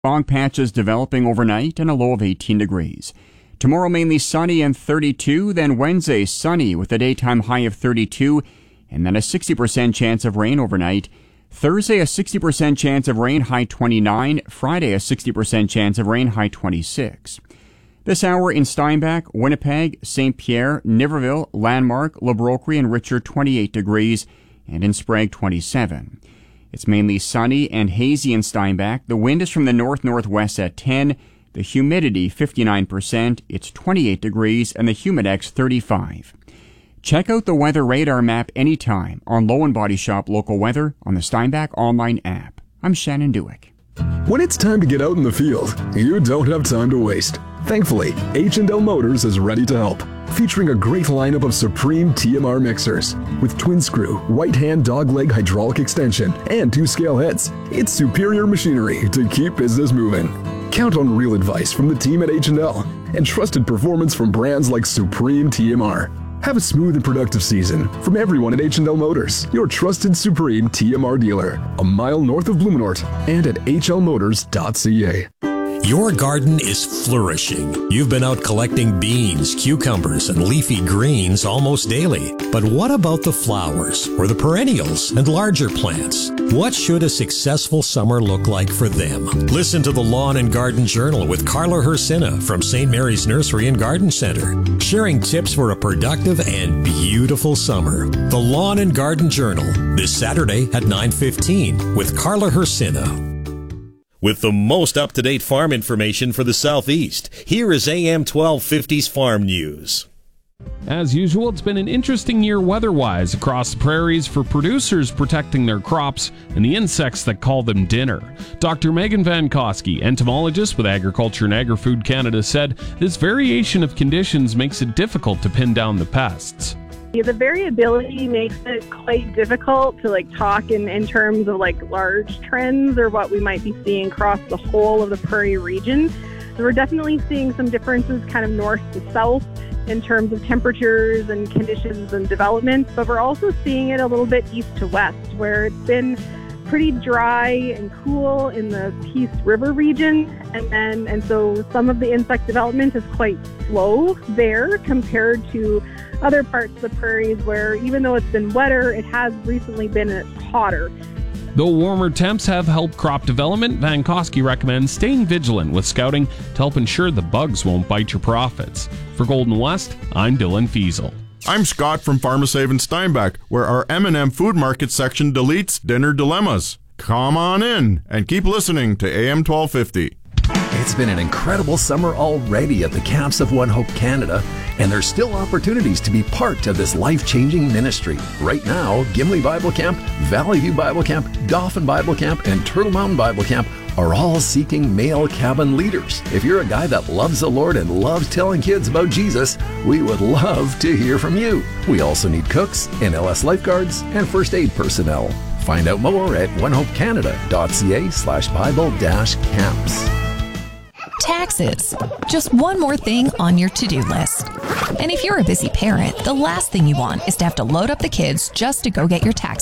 Fog patches developing overnight and a low of 18 degrees. Tomorrow mainly sunny and 32, then Wednesday sunny with a daytime high of 32, and then a 60% chance of rain overnight. Thursday a 60% chance of rain, high 29. Friday a 60% chance of rain, high 26. This hour in Steinbach, Winnipeg, St. Pierre, Niverville, Landmark, Le Brocquerie, and Richard 28 degrees, and in Sprague 27. It's mainly sunny and hazy in Steinbach. The wind is from the north-northwest at 10. The humidity 59%. It's 28 degrees, and the humidex 35. Check out the weather radar map anytime on Low and Body Shop Local Weather on the Steinbach online app. I'm Shannon Dewick. When it's time to get out in the field, you don't have time to waste. Thankfully, H&L Motors is ready to help, featuring a great lineup of Supreme TMR mixers with twin screw, white hand dogleg hydraulic extension, and 2 scale heads. It's superior machinery to keep business moving. Count on real advice from the team at H&L and trusted performance from brands like Supreme TMR. Have a smooth and productive season from everyone at H&L Motors, your trusted Supreme TMR dealer, a mile north of Blumenort and at hlmotors.ca. Your garden is flourishing. You've been out collecting beans, cucumbers, and leafy greens almost daily. But what about the flowers, or the perennials and larger plants? What should a successful summer look like for them? Listen to the Lawn and Garden Journal with Carla Hersina from St. Mary's Nursery and Garden Center, sharing tips for a productive and beautiful summer. The Lawn and Garden Journal, this Saturday at 9:15 with Carla Hersina. With the most up-to-date farm information for the Southeast, here is AM 1250's Farm News. As usual, it's been an interesting year weather-wise across the prairies for producers protecting their crops and the insects that call them dinner. Dr. Megan Van Koski, entomologist with Agriculture and Agri-Food Canada, said this variation of conditions makes it difficult to pin down the pests. Yeah, the variability makes it quite difficult to talk in terms of large trends or what we might be seeing across the whole of the prairie region. So we're definitely seeing some differences kind of north to south in terms of temperatures and conditions and development, but we're also seeing it a little bit east to west, where it's been pretty dry and cool in the Peace River region, and so some of the insect development is quite slow there compared to other parts of the prairies where, even though it's been wetter, it has recently been hotter. Though warmer temps have helped crop development, Van Koski recommends staying vigilant with scouting to help ensure the bugs won't bite your profits. For Golden West, I'm Dylan Fiesel. I'm Scott from Pharmasave in Steinbach, where our M&M Food Market section deletes dinner dilemmas. Come on in and keep listening to AM 1250. It's been an incredible summer already at the camps of One Hope Canada, and there's still opportunities to be part of this life-changing ministry. Right now, Gimli Bible Camp, Valley View Bible Camp, Dauphin Bible Camp, and Turtle Mountain Bible Camp are all seeking male cabin leaders. If you're a guy that loves the Lord and loves telling kids about Jesus, we would love to hear from you. We also need cooks, NLS lifeguards, and first aid personnel. Find out more at onehopecanada.ca/Bible-camps. Taxes. Just one more thing on your to-do list. And if you're a busy parent, the last thing you want is to have to load up the kids just to go get your tax